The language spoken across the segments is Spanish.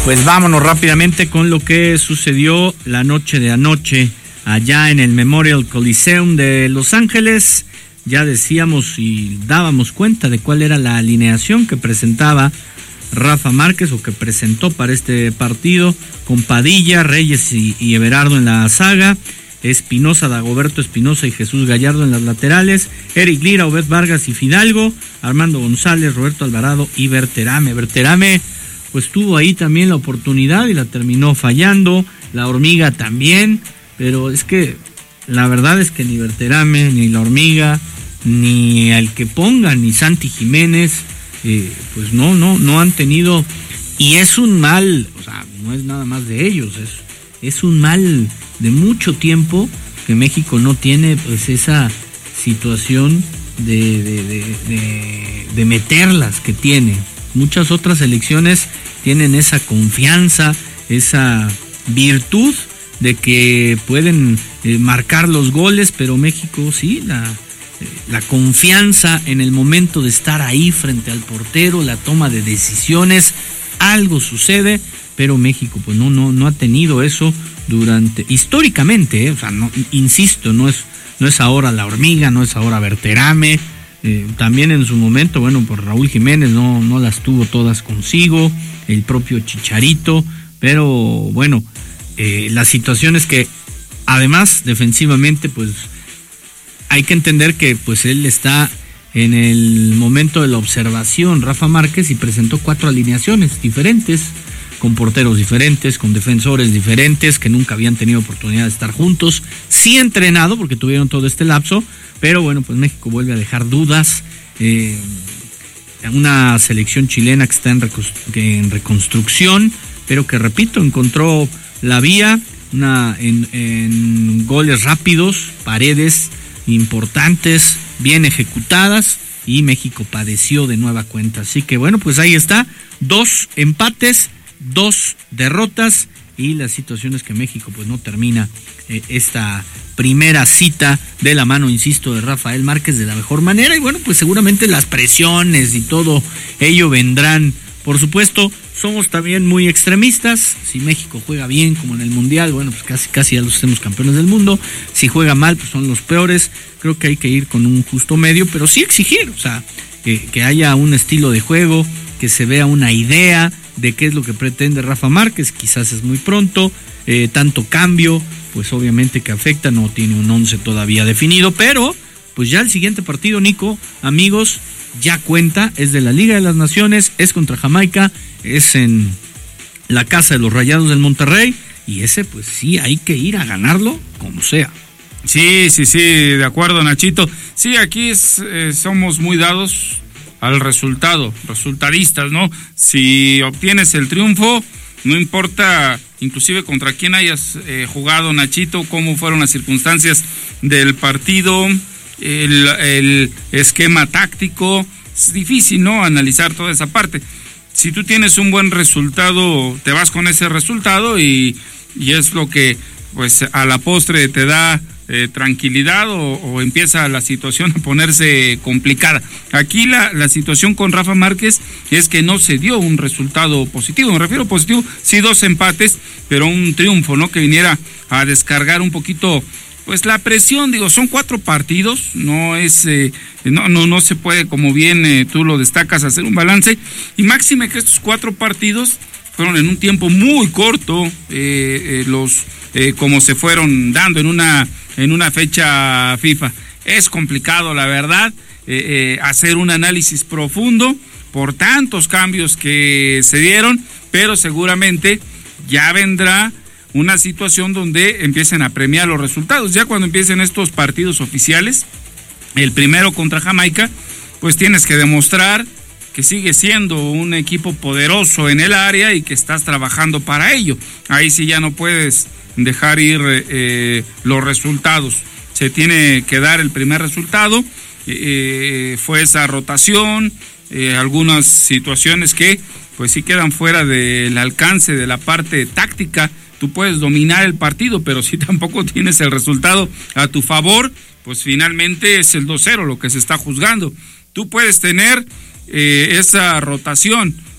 Pues vámonos rápidamente con lo que sucedió la noche de anoche allá en el Memorial Coliseum de Los Ángeles. Ya decíamos y dábamos cuenta de cuál era la alineación que presentaba Rafa Márquez o que presentó para este partido, con Padilla, Reyes y Everardo en la zaga, Espinosa, Dagoberto Espinosa y Jesús Gallardo en las laterales, Eric Lira, Obed Vargas y Fidalgo, Armando González, Roberto Alvarado y Berterame. Berterame pues tuvo ahí también la oportunidad y la terminó fallando, la Hormiga también, pero es que la verdad es que ni Berterame, ni la Hormiga, ni el que ponga, ni Santi Jiménez, pues no han tenido, y es un mal, o sea, no es nada más de ellos, es un mal de mucho tiempo que México no tiene pues esa situación de meterlas que tiene. Muchas otras selecciones tienen esa confianza, esa virtud de que pueden marcar los goles, pero México sí, la confianza en el momento de estar ahí frente al portero, la toma de decisiones, algo sucede, pero México pues no ha tenido eso históricamente, o sea, no, insisto, no es ahora la Hormiga, no es ahora Berterame, también en su momento, bueno, por Raúl Jiménez no las tuvo todas consigo, el propio Chicharito, pero bueno, la situación es que además defensivamente pues hay que entender que pues él está en el momento de la observación, Rafa Márquez, y presentó 4 alineaciones diferentes, con porteros diferentes, con defensores diferentes, que nunca habían tenido oportunidad de estar juntos, sí entrenado, porque tuvieron todo este lapso, pero bueno, pues México vuelve a dejar dudas, una selección chilena que está en reconstrucción, pero que repito, encontró la vía, en goles rápidos, paredes importantes, bien ejecutadas, y México padeció de nueva cuenta. Así que bueno, pues ahí está, 2 empates, 2 derrotas, y la situación es que México pues no termina esta primera cita de la mano, insisto, de Rafael Márquez de la mejor manera, y bueno, pues seguramente las presiones y todo ello vendrán. Por supuesto, somos también muy extremistas. Si México juega bien, como en el Mundial, bueno, pues casi ya los hacemos campeones del mundo. Si juega mal, pues son los peores. Creo que hay que ir con un justo medio, pero sí exigir, o sea, que haya un estilo de juego, que se vea una idea de qué es lo que pretende Rafa Márquez. Quizás es muy pronto, tanto cambio, pues obviamente que afecta, no tiene un 11 todavía definido, pero pues ya el siguiente partido, Nico, amigos, ya cuenta, es de la Liga de las Naciones, es contra Jamaica, es en la casa de los Rayados del Monterrey, y ese pues sí hay que ir a ganarlo como sea. Sí, de acuerdo, Nachito. Sí, aquí somos muy dados al resultado, resultadistas, ¿no? Si obtienes el triunfo, no importa inclusive contra quién hayas jugado, Nachito, cómo fueron las circunstancias del partido, el esquema táctico, es difícil, ¿no?, analizar toda esa parte. Si tú tienes un buen resultado, te vas con ese resultado y es lo que pues a la postre te da tranquilidad o empieza la situación a ponerse complicada. Aquí la situación con Rafa Márquez es que no se dio un resultado positivo, me refiero positivo, sí 2 empates, pero un triunfo, ¿no?, que viniera a descargar un poquito pues la presión. Digo, son 4 partidos, no es no se puede, como bien tú lo destacas, hacer un balance, y máxime que estos 4 partidos fueron en un tiempo muy corto, como se fueron dando en una fecha FIFA. Es complicado, la verdad, hacer un análisis profundo por tantos cambios que se dieron, pero seguramente ya vendrá una situación donde empiecen a premiar los resultados. Ya cuando empiecen estos partidos oficiales, el primero contra Jamaica, pues tienes que demostrar que sigue siendo un equipo poderoso en el área y que estás trabajando para ello. Ahí sí ya no puedes dejar ir los resultados. Se tiene que dar el primer resultado. Fue esa rotación, algunas situaciones que pues sí quedan fuera del alcance de la parte táctica. Tú puedes dominar el partido, pero si tampoco tienes el resultado a tu favor, pues finalmente es el 2-0 lo que se está juzgando. Tú puedes tener esa rotación,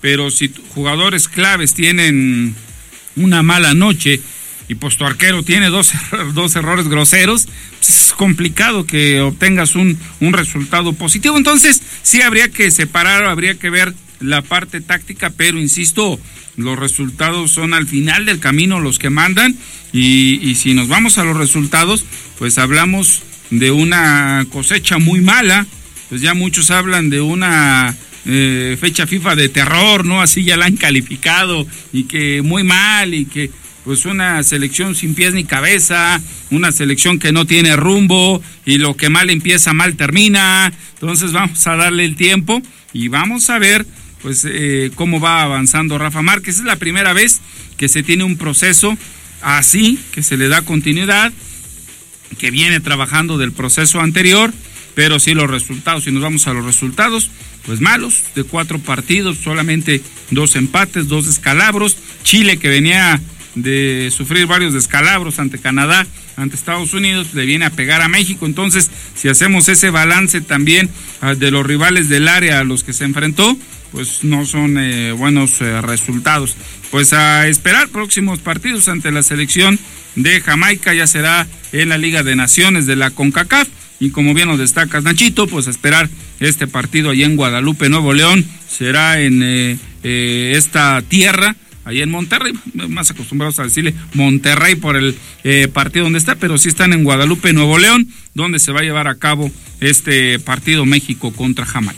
pero si jugadores claves tienen una mala noche y pues tu arquero tiene dos errores groseros, pues es complicado que obtengas un resultado positivo. Entonces sí habría que separar, habría que ver la parte táctica, pero insisto, los resultados son al final del camino los que mandan, y si nos vamos a los resultados, pues hablamos de una cosecha muy mala. Pues ya muchos hablan de una fecha FIFA de terror, ¿no? Así ya la han calificado, y que muy mal, y que pues una selección sin pies ni cabeza, una selección que no tiene rumbo, y lo que mal empieza, mal termina. Entonces vamos a darle el tiempo y vamos a ver pues cómo va avanzando Rafa Márquez. Es la primera vez que se tiene un proceso así, que se le da continuidad, que viene trabajando del proceso anterior, pero sí los resultados, si nos vamos a los resultados, pues malos. De 4 partidos, solamente 2 empates, 2 descalabros. Chile, que venía de sufrir varios descalabros ante Canadá, ante Estados Unidos, le viene a pegar a México. Entonces, si hacemos ese balance también de los rivales del área a los que se enfrentó, pues no son buenos resultados. Pues a esperar próximos partidos ante la selección de Jamaica, ya será en la Liga de Naciones de la CONCACAF, y como bien nos destacas, Nachito, pues a esperar este partido allá en Guadalupe, Nuevo León. Será en esta tierra, allá en Monterrey, más acostumbrados a decirle Monterrey por el partido donde está, pero sí están en Guadalupe, Nuevo León, donde se va a llevar a cabo este partido México contra Jamaica.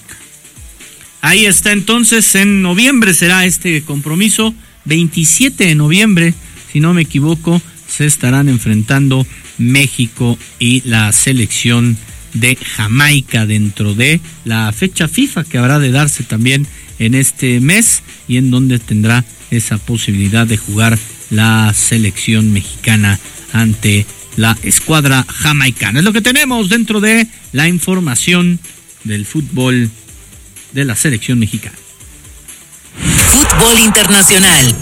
Ahí está, entonces, en noviembre será este compromiso, 27 de noviembre, si no me equivoco, se estarán enfrentando México y la selección de Jamaica dentro de la fecha FIFA que habrá de darse también en este mes, y en donde tendrá esa posibilidad de jugar la selección mexicana ante la escuadra jamaicana. Es lo que tenemos dentro de la información del fútbol de la selección mexicana. Fútbol internacional.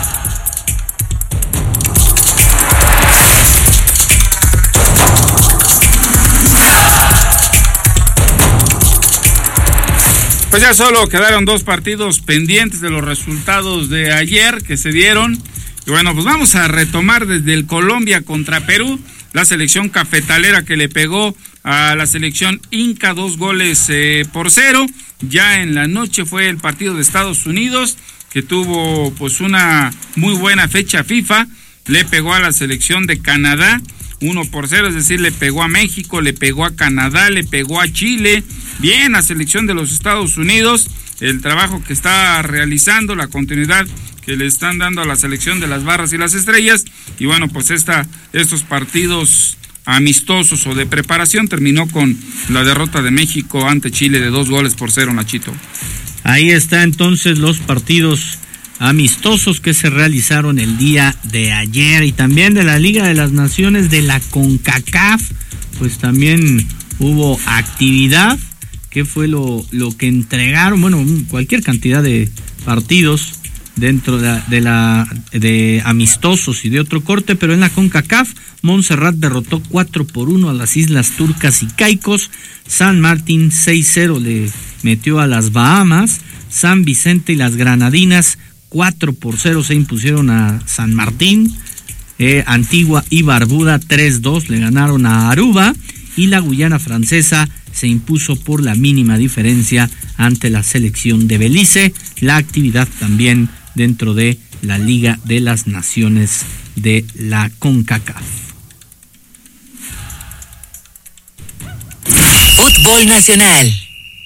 Pues ya solo quedaron 2 partidos pendientes de los resultados de ayer que se dieron. Y bueno, pues vamos a retomar desde el Colombia contra Perú, la selección cafetalera que le pegó a la selección Inca 2-0. Ya en la noche fue el partido de Estados Unidos, que tuvo pues una muy buena fecha FIFA. Le pegó a la selección de Canadá 1-0, es decir, le pegó a México, le pegó a Canadá, le pegó a Chile. Bien, la selección de los Estados Unidos, el trabajo que está realizando, la continuidad que le están dando a la selección de las Barras y las Estrellas. Y bueno, pues estos partidos amistosos o de preparación terminó con la derrota de México ante Chile de 2-0, Nachito. Ahí está entonces los partidos amistosos que se realizaron el día de ayer, y también de la Liga de las Naciones de la CONCACAF, pues también hubo actividad. ¿Qué fue lo que entregaron? Bueno, cualquier cantidad de partidos dentro de amistosos y de otro corte, pero en la CONCACAF, Montserrat derrotó 4-1 a las Islas Turcas y Caicos. San Martín 6-0 le metió a las Bahamas. San Vicente y las Granadinas 4-0 se impusieron a San Martín. Antigua y Barbuda 3-2 le ganaron a Aruba, y la Guyana Francesa se impuso por la mínima diferencia ante la selección de Belice. La actividad también dentro de la Liga de las Naciones de la CONCACAF. Fútbol nacional.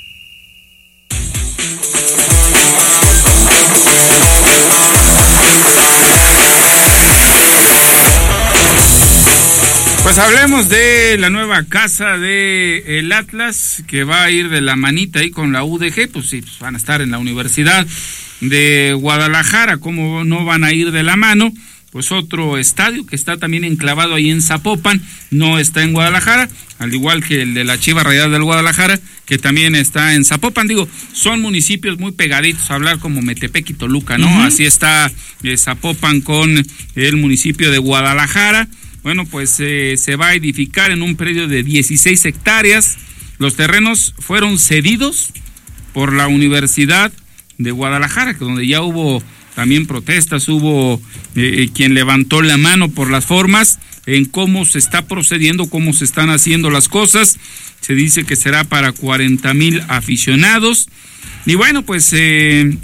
Pues hablemos de la nueva casa de el Atlas, que va a ir de la manita ahí con la UDG. Pues sí, pues van a estar en la Universidad de Guadalajara, ¿cómo no van a ir de la mano? Pues otro estadio que está también enclavado ahí en Zapopan, no está en Guadalajara, al igual que el de la Chivas Rayadas del Guadalajara, que también está en Zapopan. Digo, son municipios muy pegaditos, hablar como Metepec y Toluca, ¿no? Uh-huh. Así está Zapopan con el municipio de Guadalajara. Bueno, pues se va a edificar en un predio de 16 hectáreas. Los terrenos fueron cedidos por la Universidad de Guadalajara, que donde ya hubo también protestas, hubo quien levantó la mano por las formas en cómo se está procediendo, cómo se están haciendo las cosas. Se dice que será para 40,000 aficionados. Y bueno, pues el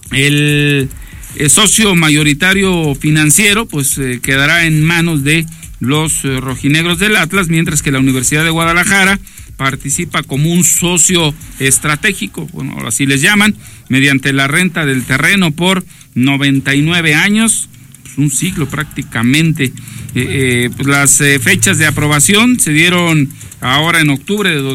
socio mayoritario financiero pues quedará en manos de los rojinegros del Atlas, mientras que la Universidad de Guadalajara participa como un socio estratégico, bueno, ahora sí les llaman, mediante la renta del terreno por 99 años, pues un siglo prácticamente. Pues las fechas de aprobación se dieron ahora en octubre de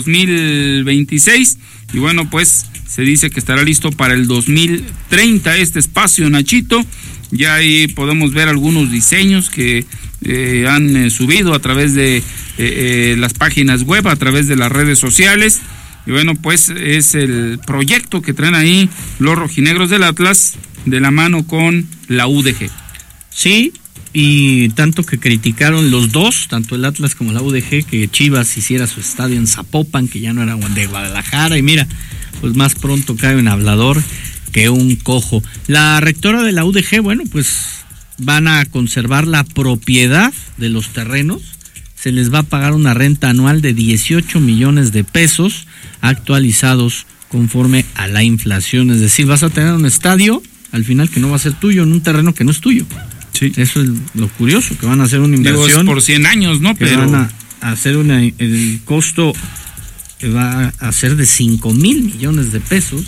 2026 y bueno, pues se dice que estará listo para el 2030 este espacio, Nachito. Ya ahí podemos ver algunos diseños que han subido a través de las páginas web, a través de las redes sociales. Y bueno, pues es el proyecto que traen ahí los rojinegros del Atlas de la mano con la UDG. Sí, y tanto que criticaron los dos, tanto el Atlas como la UDG, que Chivas hiciera su estadio en Zapopan, que ya no era de Guadalajara, y mira, pues más pronto cae un hablador que un cojo. La rectora de la UDG, bueno, pues van a conservar la propiedad de los terrenos, se les va a pagar una renta anual de 18 millones de pesos actualizados conforme a la inflación, es decir, vas a tener un estadio al final que no va a ser tuyo, en un terreno que no es tuyo. Sí. Eso es lo curioso, que van a hacer una inversión. Digo, es por 100 años, ¿no? Que pero van a hacer el costo va a ser de 5,000 millones de pesos.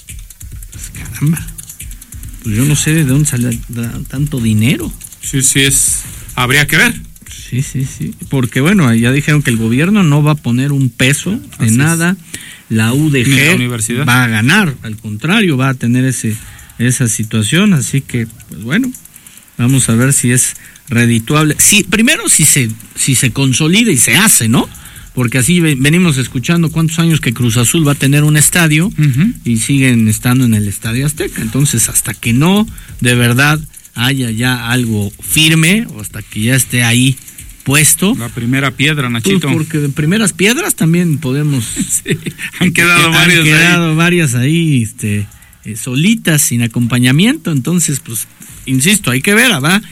Pues caramba. Pues yo no sé de dónde sale tanto dinero. Sí, habría que ver. Sí. Porque bueno, ya dijeron que el gobierno no va a poner un peso de nada. La UDG va a ganar, al contrario, va a tener esa situación, así que, pues bueno, vamos a ver si es redituable. Primero si se consolida y se hace, ¿no? Porque así venimos escuchando cuántos años que Cruz Azul va a tener un estadio y siguen estando en el Estadio Azteca. Entonces, hasta que no de verdad haya ya algo firme o hasta que ya esté ahí puesto. La primera piedra, Nachito. Pues porque de primeras piedras también podemos. Sí, han quedado varias ahí solitas, sin acompañamiento. Entonces, pues, insisto, hay que ver,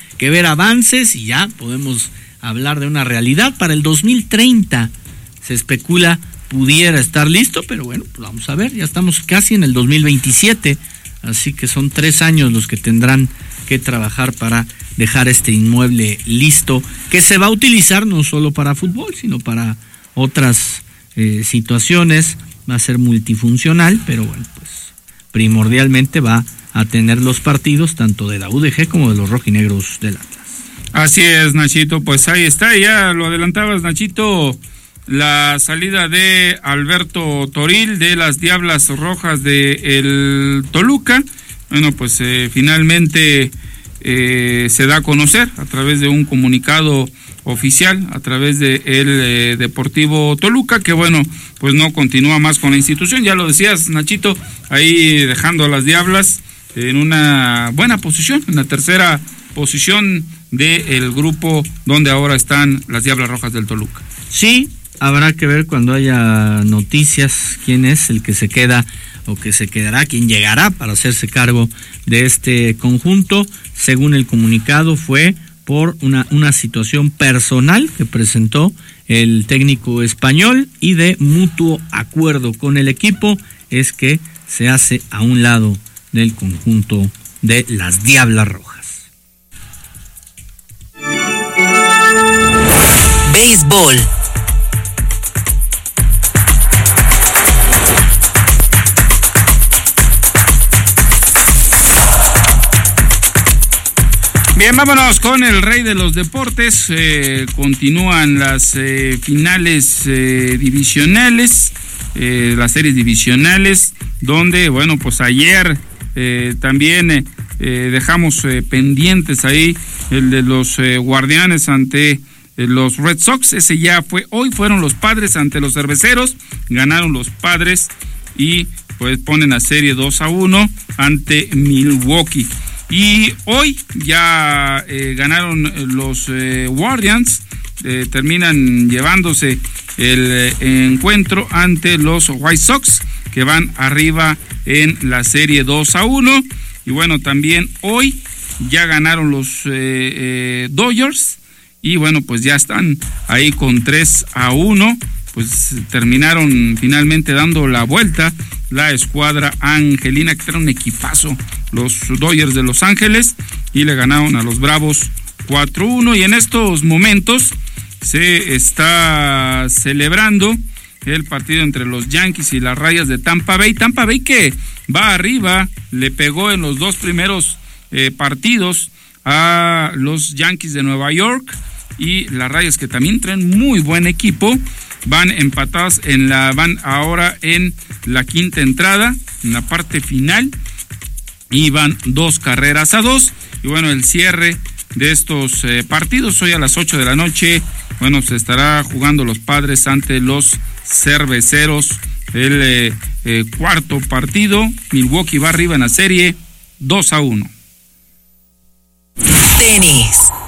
avances y ya podemos hablar de una realidad. Para el 2030 se especula pudiera estar listo, pero bueno, pues vamos a ver, ya estamos casi en el 2027, así que son 3 años los que tendrán que trabajar para dejar este inmueble listo, que se va a utilizar no solo para fútbol, sino para otras situaciones. Va a ser multifuncional, pero bueno, pues primordialmente va a tener los partidos tanto de la UDG como de los rojinegros del Atlas. Así es, Nachito, pues ahí está, ya lo adelantabas, Nachito, la salida de Alberto Toril de las Diablas Rojas de el Toluca. Bueno, pues finalmente se da a conocer a través de un comunicado oficial, a través de el Deportivo Toluca, que bueno, pues no continúa más con la institución. Ya lo decías, Nachito, ahí dejando a las Diablas en una buena posición, en la tercera posición del grupo donde ahora están las Diablas Rojas del Toluca. Sí, habrá que ver cuando haya noticias quién es el que se queda o que se quedará, quién llegará para hacerse cargo de este conjunto. Según el comunicado, fue por una situación personal que presentó el técnico español y de mutuo acuerdo con el equipo es que se hace a un lado del conjunto de las Diablas Rojas. Béisbol. Bien, vámonos con el rey de los deportes. Continúan las finales divisionales, las series divisionales, donde, bueno, pues ayer también dejamos pendientes ahí el de los Guardianes ante los Red Sox. Ese ya fue, hoy fueron los Padres ante los Cerveceros, ganaron los Padres y pues ponen a serie 2-1 ante Milwaukee. Y hoy ya ganaron los Guardians, terminan llevándose el encuentro ante los White Sox, que van arriba en la serie 2-1. Y bueno, también hoy ya ganaron los Dodgers y bueno, pues ya están ahí con 3-1, pues terminaron finalmente dando la vuelta la escuadra angelina, que era un equipazo, los Dodgers de Los Ángeles, y le ganaron a los Bravos 4-1, y en estos momentos se está celebrando el partido entre los Yankees y las Rayas de Tampa Bay que va arriba, le pegó en los dos primeros partidos a los Yankees de Nueva York, y las Rayas, que también traen muy buen equipo, van empatadas van ahora en la quinta entrada, en la parte final, y van 2-2. Y bueno, el cierre de estos partidos hoy a las 8 de la noche, bueno, se estará jugando los Padres ante los Cerveceros, el cuarto partido. Milwaukee va arriba en la serie 2-1. Tenis.